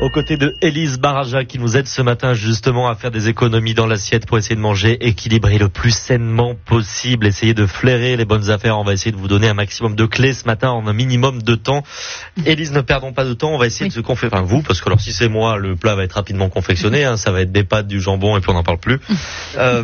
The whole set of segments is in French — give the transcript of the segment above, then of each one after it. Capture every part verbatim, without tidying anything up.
Aux côtés de Élise Baraja qui nous aide ce matin justement à faire des économies dans l'assiette pour essayer de manger équilibré le plus sainement possible, essayer de flairer les bonnes affaires. On va essayer de vous donner un maximum de clés ce matin en un minimum de temps. Élise, ne perdons pas de temps, on va essayer oui. de se confectionner, enfin vous, parce que alors si c'est moi, le plat va être rapidement confectionné, hein, ça va être des pâtes, du jambon et puis on n'en parle plus. euh,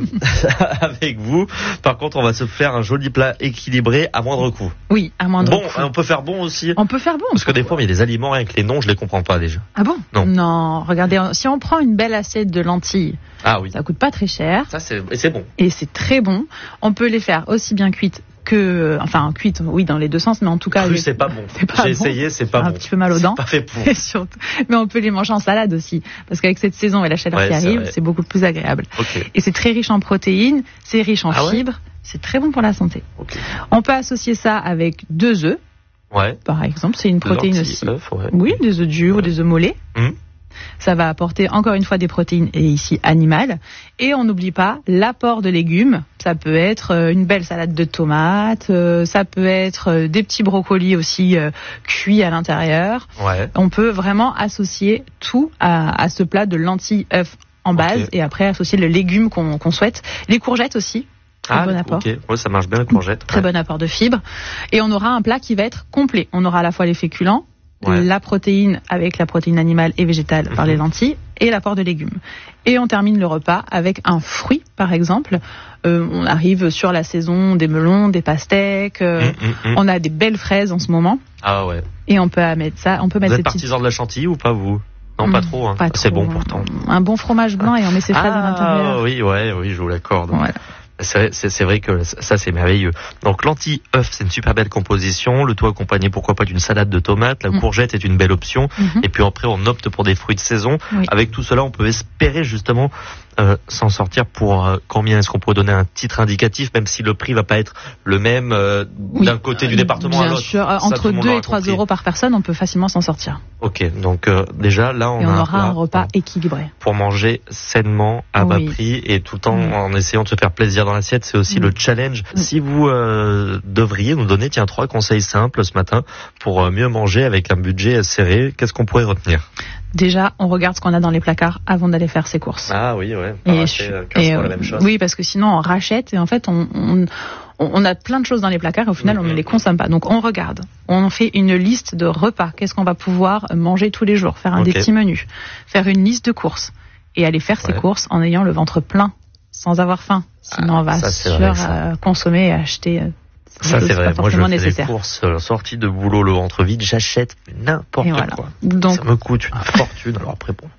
avec vous, par contre, on va se faire un joli plat équilibré à moindre coût. Oui, à moindre bon, coût. Bon, on peut faire bon aussi. On peut faire bon. Parce que des fois, il y a des aliments avec les noms, je les comprends pas déjà. Ah bon? Non. Non, regardez, si on prend une belle assiette de lentilles, ah oui. ça coûte pas très cher. Ça c'est, et c'est bon. Et c'est très bon. On peut les faire aussi bien cuites que, enfin cuites, oui, dans les deux sens, mais en tout cas. Cru, les... c'est pas bon. C'est pas J'ai bon. essayé, c'est pas un bon. Un petit peu mal aux dents. C'est pas fait pour. Et surtout, mais on peut les manger en salade aussi, parce qu'avec cette saison et la chaleur ouais, qui arrive, c'est, c'est beaucoup plus agréable. Okay. Et c'est très riche en protéines, c'est riche en ah fibres, ouais c'est très bon pour la santé. Okay. On peut associer ça avec deux œufs. Ouais. Par exemple, c'est une protéine aussi. Œufs, ouais. Oui, des œufs durs, ouais. Des œufs mollets. Mmh. Ça va apporter encore une fois des protéines, et ici animales. Et on n'oublie pas l'apport de légumes. Ça peut être une belle salade de tomates, ça peut être des petits brocolis aussi euh, cuits à l'intérieur. Ouais. On peut vraiment associer tout à, à ce plat de lentilles, œufs en base, okay. Et après associer le légume qu'on, qu'on souhaite. Les courgettes aussi. Ah, bon apport. ok. Ouais, ça marche bien, la courgette. Très ouais. bon apport de fibres. Et on aura un plat qui va être complet. On aura à la fois les féculents, ouais. La protéine avec la protéine animale et végétale mm-hmm. par les lentilles, et l'apport de légumes. Et on termine le repas avec un fruit, par exemple. Euh, on arrive sur la saison des melons, des pastèques. Euh, mm-hmm. On a des belles fraises en ce moment. Ah ouais. Et on peut mettre ça. On peut mettre vous êtes partisan petites... de la chantilly ou pas vous? Non, pas trop. Hein. Pas c'est trop, bon pourtant. Un bon fromage blanc et on met ses fraises ah, à l'intérieur. Ah oui, ouais, oui, je vous l'accorde. Voilà. C'est, c'est, c'est vrai que ça c'est merveilleux. Donc lentilles, œufs, c'est une super belle composition. Le tout accompagné pourquoi pas d'une salade de tomates. La mmh. courgette est une belle option. Mmh. Et puis après on opte pour des fruits de saison. Oui. Avec tout cela on peut espérer justement euh, s'en sortir pour euh, combien est-ce qu'on pourrait donner un titre indicatif, même si le prix va pas être le même euh, oui. d'un côté du département Bien à l'autre. Sûr. Ça, entre deux et trois euros par personne, on peut facilement s'en sortir. Ok, donc euh, déjà là on, et on a aura un, un repas pour, équilibré pour manger sainement à oui. bas prix et tout en oui. en essayant de se faire plaisir dans l'assiette. C'est aussi oui. le challenge. Oui. Si vous euh, devriez nous donner tiens trois conseils simples ce matin pour euh, mieux manger avec un budget serré, qu'est-ce qu'on pourrait retenir? Déjà, on regarde ce qu'on a dans les placards avant d'aller faire ses courses. Ah oui, ouais. Et, racheter, euh, et euh, la même chose. Oui, parce que sinon on rachète et en fait on, on, on a plein de choses dans les placards et au final mm-hmm. on ne les consomme pas. Donc on regarde, on fait une liste de repas. Qu'est-ce qu'on va pouvoir manger tous les jours? Faire un okay. des petits menus, faire une liste de courses et aller faire ses ouais. courses en ayant le ventre plein, sans avoir faim. Sinon ah, on va sur euh, consommer et acheter. Euh, Ça c'est vrai, moi je fais nécessaire. des courses euh, sorties de boulot le ventre vide, j'achète n'importe voilà. quoi. Donc, ça me coûte une fortune, alors après bon.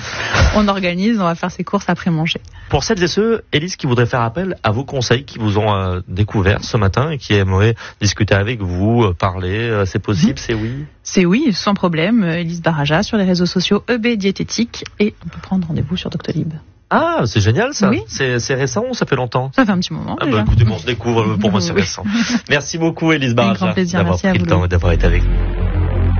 On organise, on va faire ses courses après manger. Pour celles et ceux, Élise, qui voudraient faire appel à vos conseils, qui vous ont euh, découvert ce matin et qui aimeraient discuter avec vous, euh, parler, euh, c'est possible, mmh. c'est oui? C'est oui, sans problème. Élise Baraja sur les réseaux sociaux E B Diététique et on peut prendre rendez-vous sur Doctolib. Ah, c'est génial ça. Oui. C'est, c'est récent ou ça fait longtemps? Ça fait un petit moment. Ah déjà. bah écoutez, bon, on se découvre, pour moi c'est récent. Merci beaucoup Élise Baraja plaisir, d'avoir merci pris le temps et d'avoir été avec nous.